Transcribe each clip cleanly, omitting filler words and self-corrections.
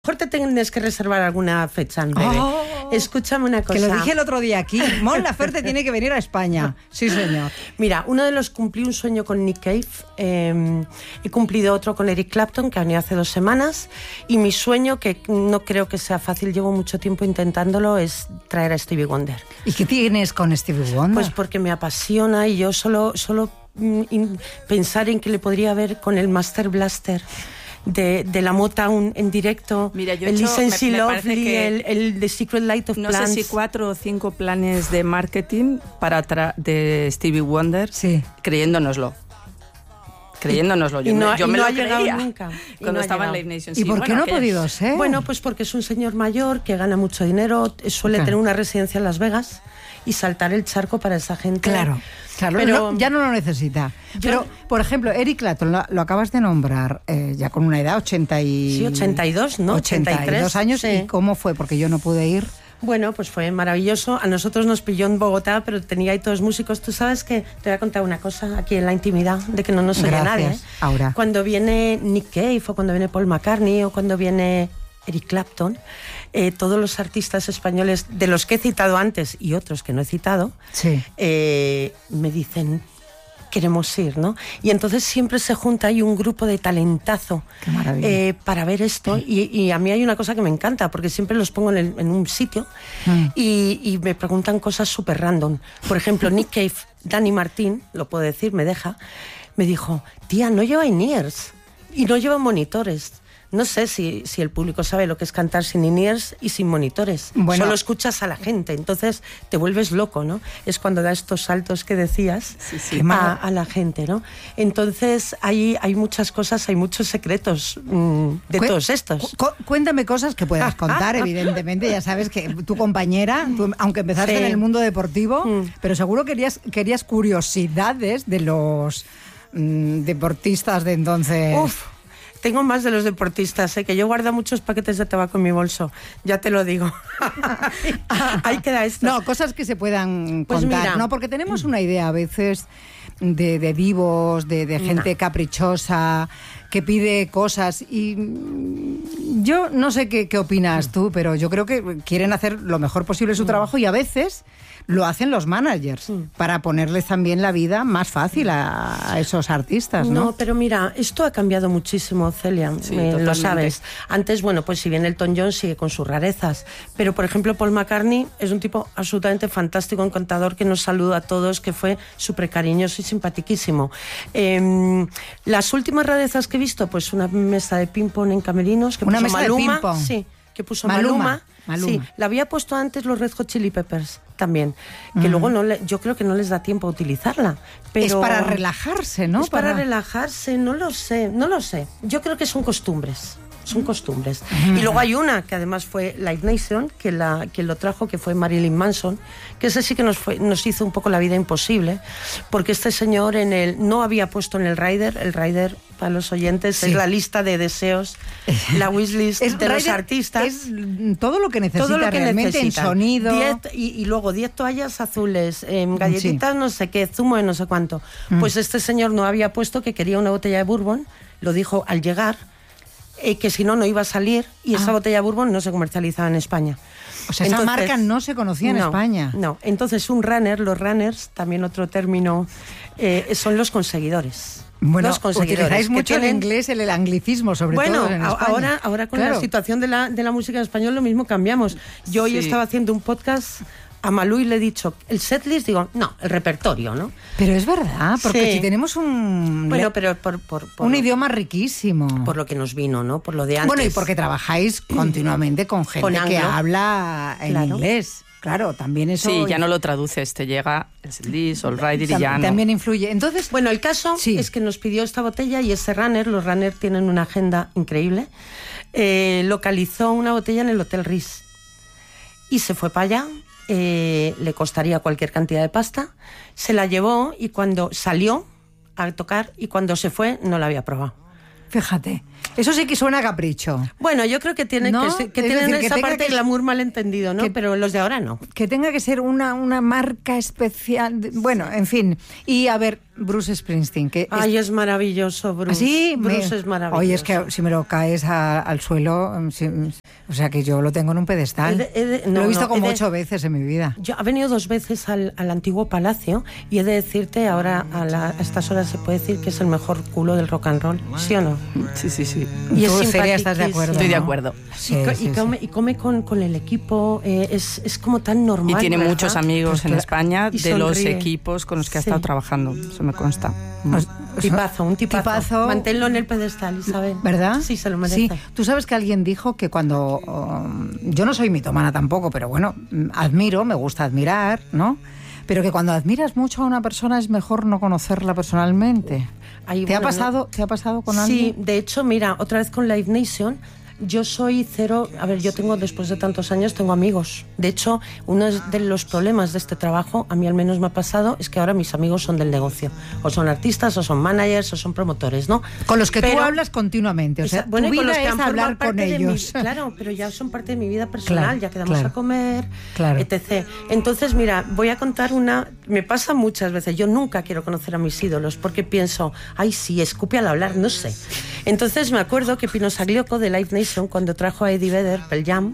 Mejor te tienes que reservar alguna fecha en breve. Escúchame una cosa. Que lo dije el otro día aquí. Mon Laferte tiene que venir a España. Sí, señor. Mira, cumplí un sueño con Nick Cave. He cumplido otro con Eric Clapton, que ha venido hace 2 semanas. Y mi sueño, que no creo que sea fácil, llevo mucho tiempo intentándolo, es traer a Stevie Wonder. ¿Y qué tienes con Stevie Wonder? Pues porque me apasiona y yo solo pensar en que le podría ver con el Master Blaster de la Motown en directo. Mira, yo el he hecho, Listen See me Lovely, el The Secret Light of no Plants. sé si 4 o 5 planes de marketing de Stevie Wonder, sí, creyéndonoslo. Yo me lo creía nunca. cuando estaba en Live Nation. ¿Y por qué no ha podido ser? Bueno, pues porque es un señor mayor que gana mucho dinero, suele tener una residencia en Las Vegas y saltar el charco para esa gente. Claro, pero ya no lo necesita. Pero, por ejemplo, Eric Clapton, lo acabas de nombrar, ya con una edad, 82, ¿no? 82 años. Sí. ¿Y cómo fue? Porque yo no pude ir. Bueno, pues fue maravilloso. A nosotros nos pilló en Bogotá, pero tenía ahí todos músicos. Tú sabes que te voy a contar una cosa aquí en la intimidad, de que no nos oye nadie. Aura. Cuando viene Nick Cave, o cuando viene Paul McCartney, o cuando viene Eric Clapton, todos los artistas españoles, de los que he citado antes y otros que no he citado, sí, me dicen, queremos ir, ¿no? Y entonces siempre se junta ahí un grupo de talentazo para ver esto. Y a mí hay una cosa que me encanta, porque siempre los pongo en un sitio y me preguntan cosas súper random. Por ejemplo, Nick Cave, Dani Martín, lo puedo decir, me dijo, tía, no lleva in-ears y no lleva monitores. No sé si el público sabe lo que es cantar sin in-ears y sin monitores. Bueno, solo escuchas a la gente, entonces te vuelves loco, ¿no? Es cuando da estos saltos que decías a la gente, ¿no? Entonces hay muchas cosas, hay muchos secretos de todos estos. Cuéntame cosas que puedas contar, evidentemente. Ya sabes que tu compañera, aunque empezaste en el mundo deportivo, pero seguro querías curiosidades de los deportistas de entonces. Uf. Tengo más de los deportistas, que yo guardo muchos paquetes de tabaco en mi bolso, ya te lo digo. Ahí queda esto. No, cosas que se puedan pues contar, mira, ¿no? Porque tenemos una idea a veces de divos, de gente caprichosa, que pide cosas, y yo no sé qué opinas tú, pero yo creo que quieren hacer lo mejor posible su trabajo y a veces lo hacen los managers para ponerles también la vida más fácil a esos artistas, ¿no? No, pero mira, esto ha cambiado muchísimo, Celia, lo sabes. Antes, bueno, pues si bien Elton John sigue con sus rarezas, pero por ejemplo Paul McCartney es un tipo absolutamente fantástico, encantador, que nos saluda a todos, que fue súper cariñoso y simpaticísimo. Las últimas rarezas que he visto, pues una mesa de ping-pong en camerinos que puso Maluma. Sí, que puso Maluma. Sí, la había puesto antes los Red Hot Chili Peppers también, que luego yo creo que no les da tiempo a utilizarla. Pero es para relajarse, ¿no? Es para relajarse, no lo sé. Yo creo que son costumbres. Y luego hay una que además fue Live Nation, quien lo trajo, que fue Marilyn Manson, que ese sí que nos hizo un poco la vida imposible, porque este señor no había puesto en el rider, para los oyentes, es la lista de deseos, la wishlist de los artistas. Es todo lo que necesita realmente en sonido. Y luego 10 toallas azules, galletitas, no sé qué, zumo de no sé cuánto. Pues este señor no había puesto que quería una botella de bourbon, lo dijo al llegar, que si no iba a salir, y esa botella de bourbon no se comercializaba en España. O sea, esa marca no se conocía en España. No, entonces los runners, también otro término, son los conseguidores. Bueno, los conseguidores. Utilizáis mucho el inglés, el anglicismo, sobre todo en España. Ahora con la situación de la música en español lo mismo cambiamos. Yo hoy estaba haciendo un podcast a Malú y le he dicho, el setlist, digo, no, el repertorio, ¿no? Pero es verdad, porque si tenemos pero un idioma riquísimo. Por lo que nos vino, ¿no? Por lo de antes. Bueno, y porque trabajáis continuamente con gente que habla en inglés. Claro, también eso. Sí, ya no lo traduces, te llega el setlist o el rider y ya no. También influye. Entonces, bueno, el caso es que nos pidió esta botella y ese los runners tienen una agenda increíble. Localizó una botella en el Hotel Ritz y se fue para allá. Le costaría cualquier cantidad de pasta, se la llevó y cuando salió a tocar y cuando se fue no la había probado. Fíjate. Eso sí que suena a capricho. Bueno, yo creo que tienen ¿no? que tienen esa parte de glamour malentendido, ¿no? Pero los de ahora no. Que tenga que ser una marca especial. Bueno, en fin. Y a ver, Bruce Springsteen. Ay, es maravilloso, Bruce. ¿Sí? Bruce es maravilloso. Oye, es que si me lo caes al suelo, o sea que yo lo tengo en un pedestal. Lo he visto como 8 veces en mi vida. Yo he venido 2 veces al antiguo palacio y he de decirte, ahora a estas horas se puede decir que es el mejor culo del rock and roll, ¿sí o no? Sí. Y tú, Seria, ¿estás de acuerdo? Estoy de acuerdo. Sí, y come con el equipo, es como tan normal. Y tiene ¿verdad? muchos amigos en España de los equipos con los que ha estado trabajando, eso me consta. Un tipazo. Manténlo en el pedestal, Isabel. ¿Verdad? Sí, se lo merece. Sí. Tú sabes que alguien dijo que cuando... yo no soy mitómana tampoco, pero bueno, admiro, me gusta admirar, ¿no? Pero que cuando admiras mucho a una persona es mejor no conocerla personalmente. ¿Te ha pasado con alguien? Sí, de hecho, mira, otra vez con Live Nation, yo soy cero... A ver, yo tengo, después de tantos años, tengo amigos. De hecho, uno de los problemas de este trabajo, a mí al menos me ha pasado, es que ahora mis amigos son del negocio. O son artistas, o son managers, o son promotores, ¿no? Con los que tú hablas continuamente. O sea, bueno, tu vida con los que es hablar con ellos. Claro, pero ya son parte de mi vida personal, ya quedamos a comer, claro. etc. Entonces, mira, voy a contar una... Me pasa muchas veces, yo nunca quiero conocer a mis ídolos, porque pienso, ay, sí, escupe al hablar, no sé. Entonces me acuerdo que Pino Sagliocco de Live Nation, cuando trajo a Eddie Vedder, Pearl Jam,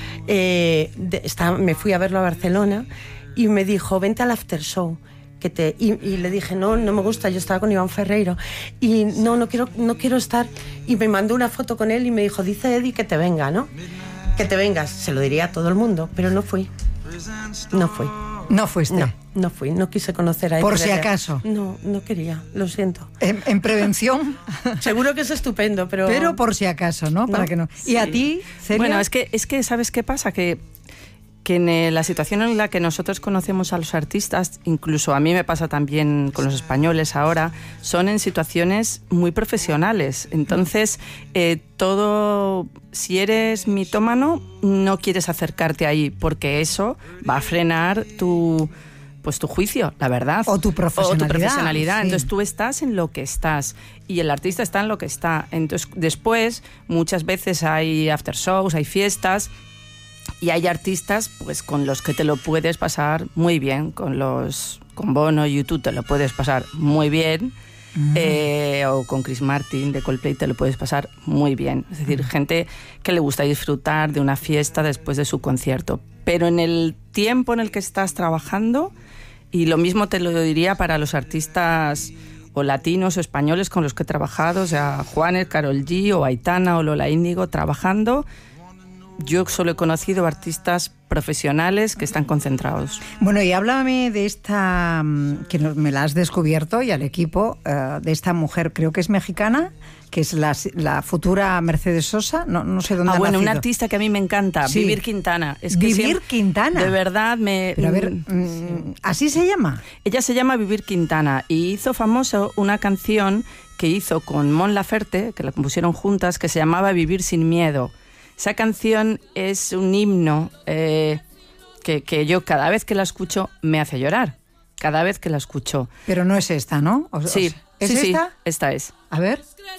me fui a verlo a Barcelona y me dijo, vente al after show. Y le dije, no me gusta, yo estaba con Iván Ferreiro y no quiero estar. Y me mandó una foto con él y me dijo, dice Eddie que te venga, ¿no? Que te vengas. Se lo diría a todo el mundo, pero no fui. No fui. ¿No fuiste? No fui, no quise conocer a Eddie Por si Vedder. acaso. No quería, lo siento. ¿En prevención? Seguro que es estupendo, pero... Pero por si acaso, ¿no? Para que no. Sí. ¿Y a ti, Celia? Bueno, es que ¿sabes qué pasa? Que en la situación en la que nosotros conocemos a los artistas, incluso a mí me pasa también con los españoles ahora, son en situaciones muy profesionales. Entonces, si eres mitómano, no quieres acercarte ahí, porque eso va a frenar tu juicio, la verdad. O tu profesionalidad. Sí. Entonces tú estás en lo que estás y el artista está en lo que está. Entonces después muchas veces hay after shows, hay fiestas y hay artistas pues con los que te lo puedes pasar muy bien, con Bono y U2 te lo puedes pasar muy bien. O con Chris Martin de Coldplay te lo puedes pasar muy bien. Es decir, gente que le gusta disfrutar de una fiesta después de su concierto. Pero en el tiempo en el que estás trabajando, y lo mismo te lo diría para los artistas o latinos o españoles con los que he trabajado, o sea, Juanes, Karol G o Aitana o Lola Índigo trabajando, yo solo he conocido artistas profesionales que están concentrados. Bueno, y háblame de esta, que me la has descubierto, y al equipo, de esta mujer, creo que es mexicana, que es la futura Mercedes Sosa, no sé dónde ha nacido. Una artista que a mí me encanta, sí. Vivir Quintana. Quintana. De verdad Pero a ver, ¿así se llama? Ella se llama Vivir Quintana y hizo famoso una canción que hizo con Mon Laferte, que la compusieron juntas, que se llamaba Vivir sin miedo. Esa canción es un himno que yo cada vez que la escucho me hace llorar. Cada vez que la escucho. Pero no es esta, ¿no? Sí. ¿Es sí, esta? Sí, esta es. A ver.